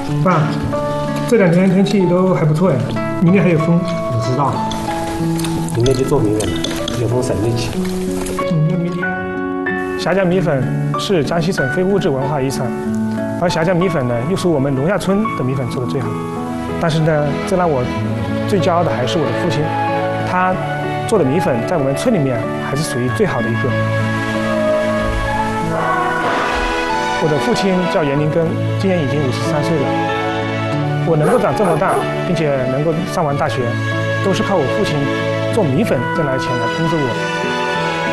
爸，这2天天气都还不错哎，明天还有风。 我知道，明天就做米粉了，有风省力气。 那明天。峡江米粉是江西省非物质文化遗产，而峡江米粉呢，又是我们龙亚村的米粉做的最好。但是呢，这让我最骄傲的还是我的父亲，他做的米粉在我们村里面还是属于最好的一个。我的父亲叫严林根，今年已经53岁了。我能够长这么大，并且能够上完大学，都是靠我父亲做米粉挣来的钱来供着我。